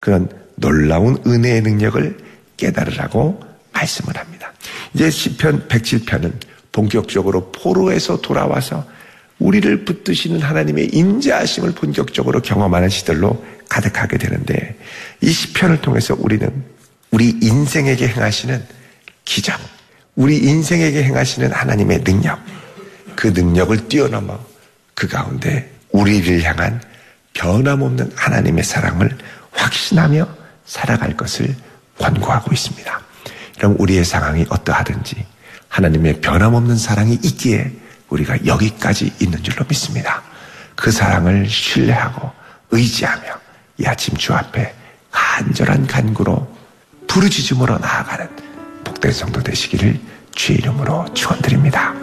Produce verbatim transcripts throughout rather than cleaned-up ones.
그런 놀라운 은혜의 능력을 깨달으라고 말씀을 합니다. 이제 시편 백칠 편은 본격적으로 포로에서 돌아와서 우리를 붙드시는 하나님의 인자하심을 본격적으로 경험하는 시들로 가득하게 되는데, 이 시편을 통해서 우리는 우리 인생에게 행하시는 기적, 우리 인생에게 행하시는 하나님의 능력, 그 능력을 뛰어넘어 그 가운데 우리를 향한 변함없는 하나님의 사랑을 확신하며 살아갈 것을 권고하고 있습니다. 그럼 우리의 상황이 어떠하든지 하나님의 변함없는 사랑이 있기에 우리가 여기까지 있는 줄로 믿습니다. 그 사랑을 신뢰하고 의지하며 이 아침 주 앞에 간절한 간구로 부르짖음으로 나아가는 복된 성도 되시기를 주의 이름으로 축원드립니다.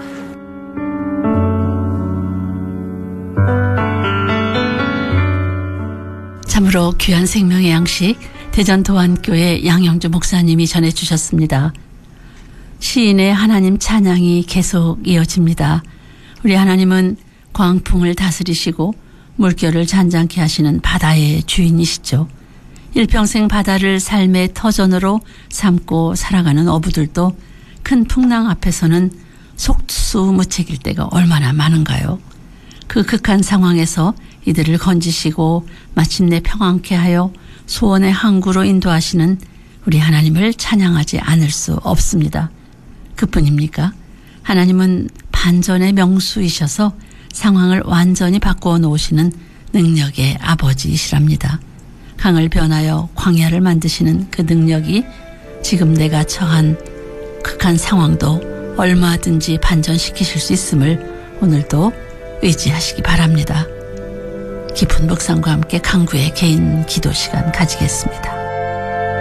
참으로 귀한 생명의 양식, 대전 도안교회 양영주 목사님이 전해주셨습니다. 시인의 하나님 찬양이 계속 이어집니다. 우리 하나님은 광풍을 다스리시고 물결을 잔잔케 하시는 바다의 주인이시죠. 일평생 바다를 삶의 터전으로 삼고 살아가는 어부들도 큰 풍랑 앞에서는 속수무책일 때가 얼마나 많은가요? 그 극한 상황에서 이들을 건지시고 마침내 평안케 하여 소원의 항구로 인도하시는 우리 하나님을 찬양하지 않을 수 없습니다. 그뿐입니까? 하나님은 반전의 명수이셔서 상황을 완전히 바꾸어 놓으시는 능력의 아버지이시랍니다. 강을 변하여 광야를 만드시는 그 능력이 지금 내가 처한 극한 상황도 얼마든지 반전시키실 수 있음을 오늘도 의지하시기 바랍니다. 깊은 묵상과 함께 강구의 개인 기도 시간 가지겠습니다.